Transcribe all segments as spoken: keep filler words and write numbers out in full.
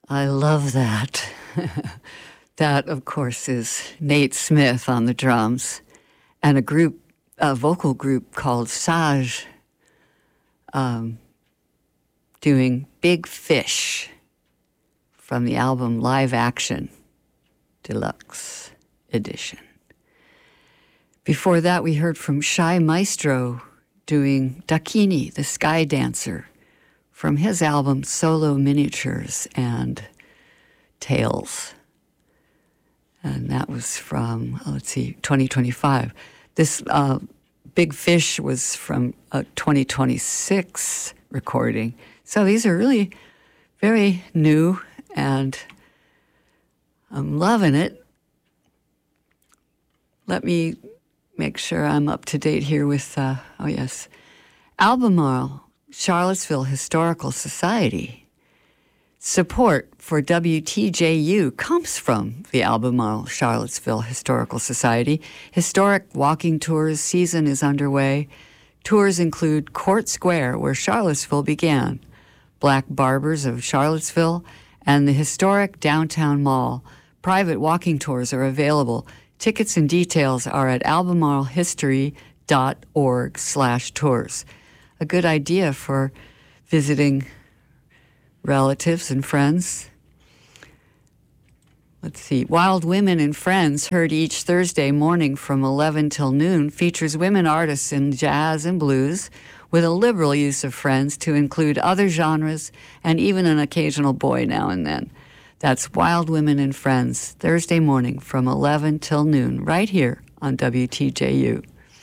I love that. That, of course, is Nate Smith on the drums and a group, a vocal group called Sage, um, doing Big Fish from the album Live Action Deluxe Edition. Before that, we heard from Shy Maestro doing Dakini, the Sky Dancer, from his album Solo Miniatures and Tales. And that was from, oh, let's see, twenty twenty-five. This uh, Big Fish was from a twenty twenty-six recording. So these are really very new, and I'm loving it. Let me make sure I'm up to date here with, uh, oh yes, Albemarle, Charlottesville Historical Society. Support for W T J U comes from the Albemarle Charlottesville Historical Society. Historic walking tours season is underway. Tours include Court Square, where Charlottesville began, Black Barbers of Charlottesville, and the historic Downtown Mall. Private walking tours are available. Tickets and details are at albemarlehistory.org slash tours. A good idea for visiting relatives and friends. Let's see. Wild Women and Friends, heard each Thursday morning from eleven till noon, features women artists in jazz and blues with a liberal use of friends to include other genres and even an occasional boy now and then. That's Wild Women and Friends, Thursday morning from eleven till noon, right here on W T J U.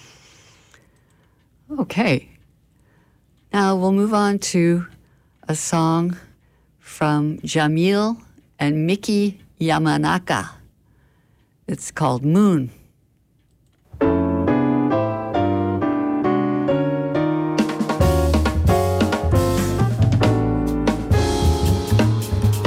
Okay. Now we'll move on to a song from Jamil and Miki Yamanaka. It's called Moon.